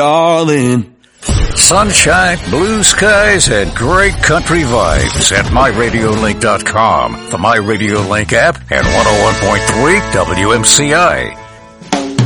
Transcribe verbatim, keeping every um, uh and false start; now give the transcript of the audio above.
all in. Sunshine, blue skies, and great country vibes at my radio link dot com, the MyRadioLink app, and one oh one point three W M C I.